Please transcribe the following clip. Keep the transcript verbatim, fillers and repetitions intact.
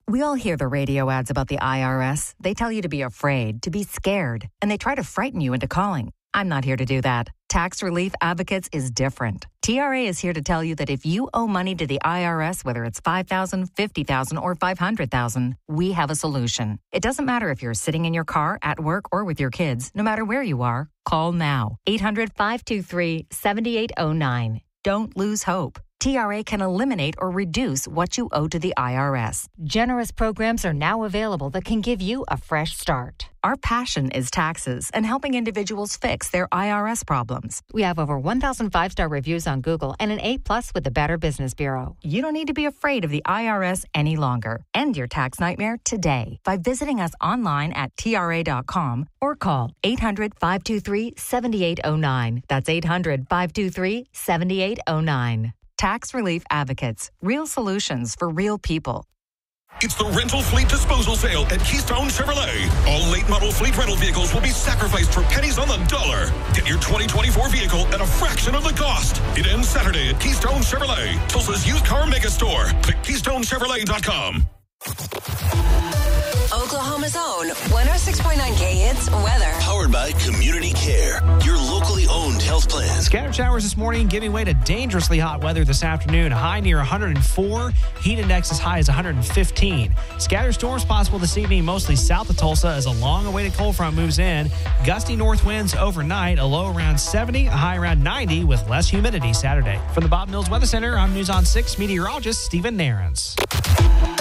We all hear the radio ads about the I R S. They tell you to be afraid, to be scared, and they try to frighten you into calling. I'm not here to do that. Tax Relief Advocates is different. T R A is here to tell you that if you owe money to the I R S, whether it's five thousand dollars, fifty thousand dollars, or five hundred thousand dollars, we have a solution. It doesn't matter if you're sitting in your car, at work, or with your kids. No matter where you are, call now. eight hundred, five two three, seven eight zero nine. Don't lose hope. T R A can eliminate or reduce what you owe to the I R S. Generous programs are now available that can give you a fresh start. Our passion is taxes and helping individuals fix their I R S problems. We have over one thousand five-star reviews on Google and an A-plus with the Better Business Bureau. You don't need to be afraid of the I R S any longer. End your tax nightmare today by visiting us online at T R A dot com or call eight hundred, five two three, seven eight zero nine. That's eight hundred, five two three, seven eight zero nine. Tax Relief Advocates. Real solutions for real people. It's the rental fleet disposal sale at Keystone Chevrolet. All late model fleet rental vehicles will be sacrificed for pennies on the dollar. Get your twenty twenty-four vehicle at a fraction of the cost. It ends Saturday at Keystone Chevrolet, Tulsa's used car mega store. Click keystone chevrolet dot com. Oklahoma's own one oh six point nine K Hits weather. Powered by Community Care, your locally owned health plan. Scattered showers this morning, giving way to dangerously hot weather this afternoon. A high near one hundred four. Heat index as high as one hundred fifteen. Scattered storms possible this evening, mostly south of Tulsa as a long-awaited cold front moves in. Gusty north winds overnight, a low around seventy, a high around ninety with less humidity Saturday. From the Bob Mills Weather Center, I'm News on six meteorologist Stephen Nairns.